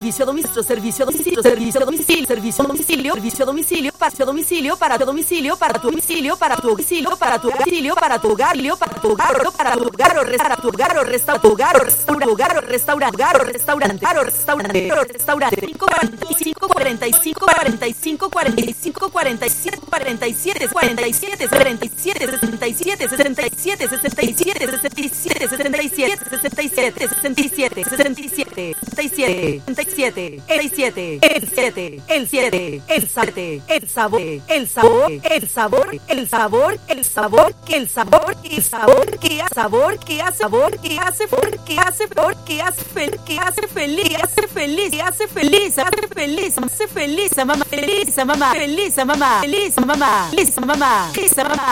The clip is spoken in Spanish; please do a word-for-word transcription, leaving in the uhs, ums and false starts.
servicio a domicilio, servicio a domicilio, servicio a domicilio, servicio a domicilio, servicio a domicilio, para tu domicilio, para tu domicilio, para tu domicilio, para tu domicilio, para tu domicilio, para tu hogar, para tu hogar, para tu hogar, para tu hogar, restaura tu hogar, restaura tu hogar, restaura hogar, restaurante, restaurante, restaurante, cinco cuarenta y cinco, cuarenta y cinco, cuarenta y cinco, cuarenta y siete, cuarenta y siete, cuarenta y siete, cuarenta y siete, sesenta y siete, sesenta y siete, sesenta y siete, sesenta y siete, sesenta y siete, sesenta y siete, sesenta y siete, sesenta y siete, sesenta y siete, sesenta y siete, el siete, el siete, el siete, el siete, el sabor, el sabor, el sabor, el sabor, el sabor, que el sabor, el sabor, que hace sabor, que hace sabor, que hace for, que hace for, que hace fel, que hace feliz, que hace feliz, que hace feliz, hace feliz, hace feliz, mamá, feliz, mamá, feliz, mamá, feliz, mamá, feliz, mamá, feliz, mamá.